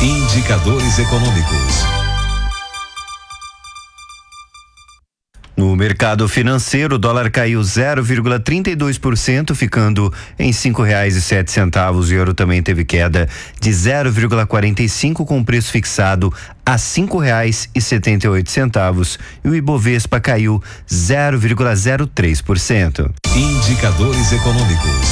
Indicadores econômicos. No mercado financeiro, o dólar caiu 0,32%, ficando em R$ 5,07. O euro também teve queda de 0,45%, com preço fixado a R$ 5,78. E o Ibovespa caiu 0,03%. Indicadores econômicos.